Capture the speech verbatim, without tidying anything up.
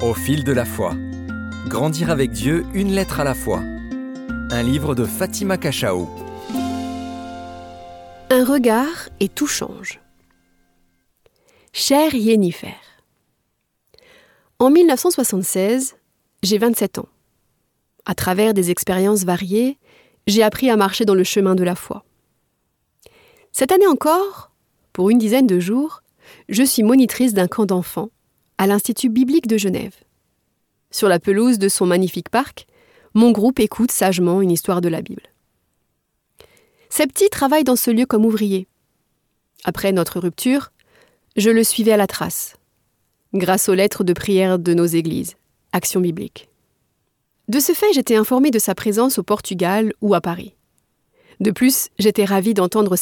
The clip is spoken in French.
Au fil de la foi. Grandir avec Dieu, une lettre à la fois. Un livre de Fatima Cachao. Un regard et tout change. Chère Yennefer, en mille neuf cent soixante-seize, j'ai vingt-sept ans. À travers des expériences variées, j'ai appris à marcher dans le chemin de la foi. Cette année encore, pour une dizaine de jours, je suis monitrice d'un camp d'enfants à l'Institut biblique de Genève. Sur la pelouse de son magnifique parc, mon groupe écoute sagement une histoire de la Bible. Ces petits travaillent dans ce lieu comme ouvriers. Après notre rupture, je le suivais à la trace, grâce aux lettres de prière de nos églises, Action biblique. De ce fait, j'étais informée de sa présence au Portugal ou à Paris. De plus, j'étais ravie d'entendre